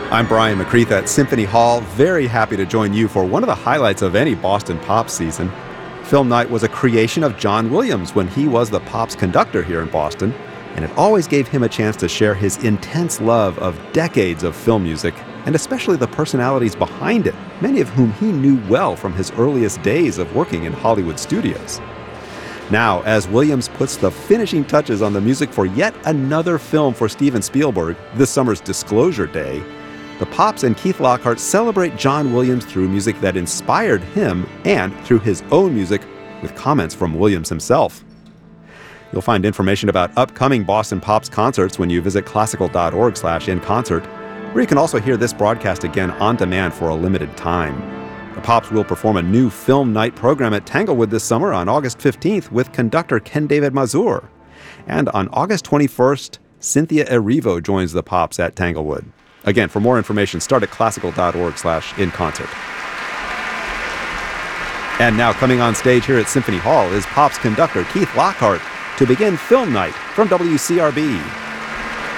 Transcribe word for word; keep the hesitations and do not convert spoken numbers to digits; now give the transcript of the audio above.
I'm Brian McCreath at Symphony Hall, very happy to join you for one of the highlights of any Boston Pops season. Film Night was a creation of John Williams when he was the Pops conductor here in Boston, and it always gave him a chance to share his intense love of decades of film music, and especially the personalities behind it, many of whom he knew well from his earliest days of working in Hollywood studios. Now, as Williams puts the finishing touches on the music for yet another film for Steven Spielberg, this summer's Disclosure Day, the Pops and Keith Lockhart celebrate John Williams through music that inspired him and through his own music with comments from Williams himself. You'll find information about upcoming Boston Pops concerts when you visit classical.org slash in concert, where you can also hear this broadcast again on demand for a limited time. The Pops will perform a new film night program at Tanglewood this summer on August fifteenth with conductor Ken David Mazur. And on August twenty-first, Cynthia Erivo joins the Pops at Tanglewood. Again, for more information, start at classical.org slash in concert. And now coming on stage here at Symphony Hall is Pops conductor Keith Lockhart to begin Film Night from W C R B.